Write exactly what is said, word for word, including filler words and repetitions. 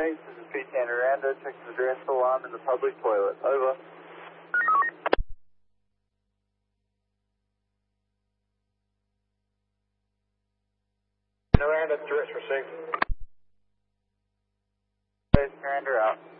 Banks, this is P T Miranda. Check the address alarm in the public toilet. Over. Miranda, direct received. Miranda out.